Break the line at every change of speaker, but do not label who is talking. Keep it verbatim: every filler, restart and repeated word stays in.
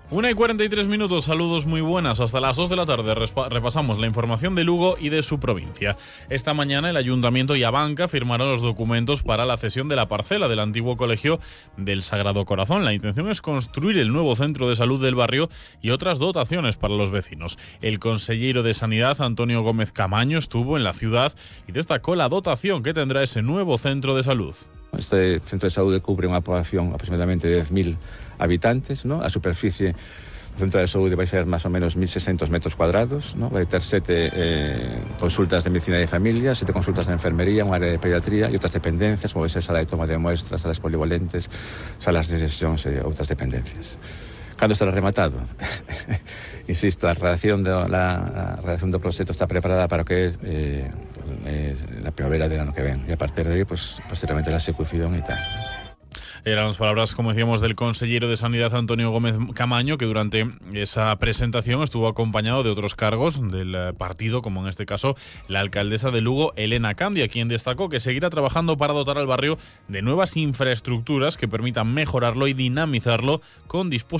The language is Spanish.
una y cuarenta y tres minutos, saludos muy buenas. Hasta las dos de la tarde repasamos la información de Lugo y de su provincia. Esta mañana el Ayuntamiento y Abanca firmaron los documentos para la cesión de la parcela del antiguo colegio del Sagrado Corazón. La intención es construir el nuevo centro de salud del barrio y otras dotaciones para los vecinos. El consejero de Sanidad, Antonio Gómez Camaño, estuvo en la ciudad y destacó la dotación que tendrá ese nuevo centro de salud.
Este centro de salud cubre una población aproximadamente de diez mil habitantes, ¿no? A superficie do centro de saúde vai ser máis ou menos mil seiscentos metros cuadrados, ¿no? Vai ter sete eh, consultas de medicina de familia, sete consultas de enfermería, un área de pediatría e outras dependencias, como vai ser sala de toma de muestras, salas polivalentes, salas de sesións e outras dependencias. Cando estará rematado? Insisto, a redacción do, la, a redacción do proxecto está preparada para o que é eh, eh, la primavera del ano que ven, e a partir de aí, pues, posteriormente la ejecución e tal.
Eran las palabras, como decíamos, del consejero de Sanidad, Antonio Gómez Camaño, que durante esa presentación estuvo acompañado de otros cargos del partido, como en este caso la alcaldesa de Lugo, Elena Candia, quien destacó que seguirá trabajando para dotar al barrio de nuevas infraestructuras que permitan mejorarlo y dinamizarlo con dispositivos